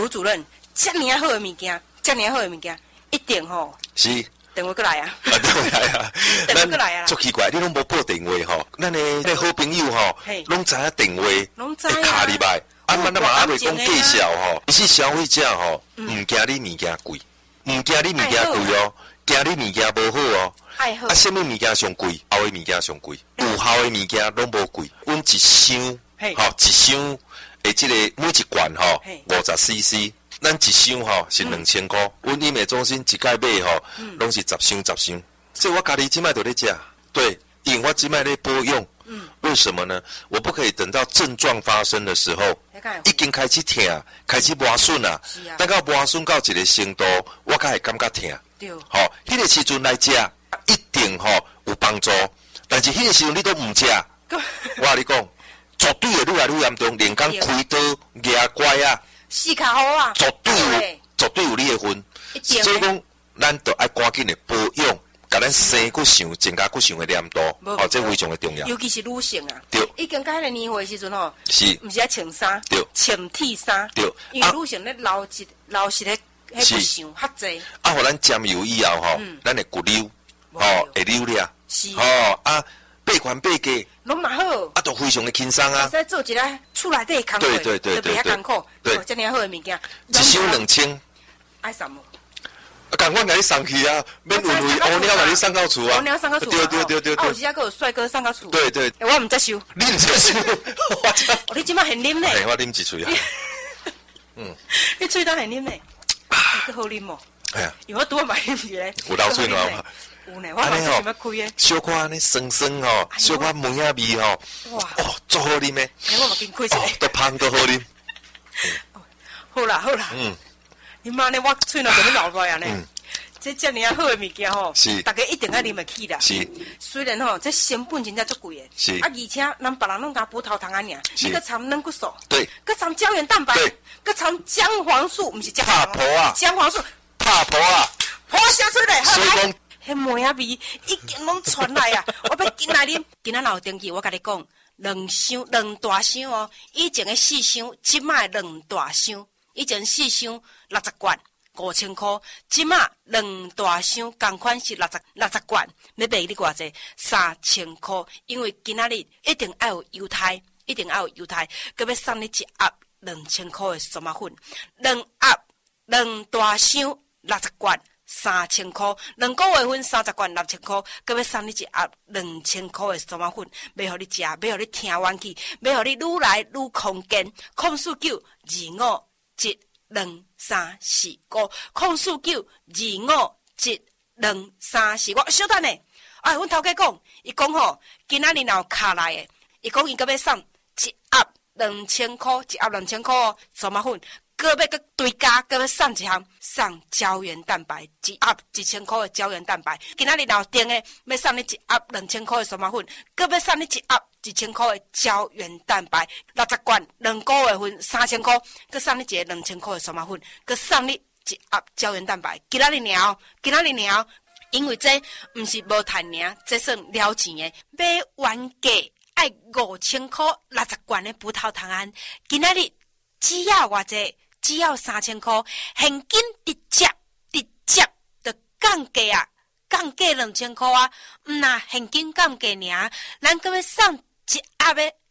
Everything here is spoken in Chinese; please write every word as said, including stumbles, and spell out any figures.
卢主任，这么好的物件，这么好的物件，一定吼。 是。 电话过来啊！ 啊，对啊， 电话过来啊！ 足奇怪，你拢无拨电话吼，咱的迄好朋友吼，拢知影电话， 拢知啊， 卡入来，啊，咱嘛还袂讲介绍吼，其实消费者吼，唔惊你物件贵，唔惊你物件贵哦，惊你物件无好哦。 爱好。 啊，什么物件上贵？好的物件上贵，有效的物件拢无贵。阮一箱，吼，一箱的即个每一罐吼，五十 C C。咱一箱吼是两千块，阮医美中心一届买吼，拢是十箱十箱。所以我家己即摆就咧食，对，因为我即摆咧保养。嗯，为什么呢？我不可以等到症状发生的时候，已经开始痛，开始磨损啊。等到磨损到一个程度，我才会感觉痛。对，吼，迄个时阵来食，一定吼有帮助。但是迄个时阵你都唔食，我甲你讲，绝对会愈来愈严重，连讲开刀、牙怪啊。 死卡好啊！ 绝对有，绝对有你的份。所以讲，咱都爱赶紧的保养，甲咱生骨想增加骨想的粘度，哦，这非常的重要。 尤其是女性啊， 对， 已经到迄个年岁时阵吼， 是， 毋是爱穿衫， 对， 穿体衫， 对， 因为女性咧流一流失咧迄骨想较济。 啊，互咱沾油以后吼，咱的骨溜，吼会溜咧， 是， 吼啊。背宽背低， 拢嘛好， 啊，都非常的轻松啊。 在做一个厝内底的工作， 对对对对对，苦， 对， 这么好的物件， 一箱两千， 爱什么？ 啊，赶快给你送去啊，免运费，乌鸟给你送到厝啊， 乌鸟送到厝， 对对对对对。 啊，有时还佫有帅哥送到厝， 对对。 我唔接受， 你唔接受， 我你即摆很啉呢。 系我啉一喙啊。 嗯，你喙都很啉呢，佫好啉哦。 系啊， 因为我拄啊买啉住咧， 有流水嘛？ 有呢，我嘛是想要开诶。 小可安尼酸酸吼，小可梅仔味吼，哇，哦，足好啉诶。 我嘛紧开一个， 都香都好啉。 好啦好啦，嗯，你妈呢？我喙若就要流落来安尼。这遮尔好诶物件吼，是大家一定爱啉会起啦。是，虽然吼这成本真正足贵诶，是啊，而且咱别人拢加补头糖安尔，你个掺软骨素，对，个掺胶原蛋白，对，个掺姜黄素，毋是姜黄啊，姜黄素， 拍婆啊， 婆写出来， 所以讲。 迄梅仔味已经拢传来啊！我要紧来啉，今仔老登记，我甲你讲，两箱两大箱哦，以前的四箱，即卖两大箱，以前四箱六十罐五千块，即卖两大箱，同款是六十六十罐，要卖你偌济三千块，因为今仔日一定要有犹太，一定要有犹太，佮要送你一盒两千块的酸麻粉，两盒两大箱六十罐。三千块，两个月份三十罐六千块，佮要送你一盒两千块的酸麻粉，要互你食，要互你听元气，要互你愈来愈康健。控诉九二五一两三四五，控诉九二五一两三四五。小等呢，哎，阮头家讲，伊讲吼，今仔日若有卡来的，伊讲伊佮要送一盒两千块，一盒两千块酸麻粉。个要个对加，个要送一项送胶原蛋白，一盒一千块的胶原蛋白。今仔日老订的要送你一盒两千块的酸麻粉，个要送你一盒一千块的胶原蛋白。六十罐两个月份三千块，个送你一个两千块的酸麻粉，个送你一盒胶原蛋白。今仔日了，今仔日了，因为这唔是无赚尔，这算了钱的。买原价爱五千块六十罐的葡萄糖胺，今仔日只要偌济。只要三千块，现金直接直接就降价啊，降价两千块啊！唔呐，现金降价尔，咱搁要送一盒的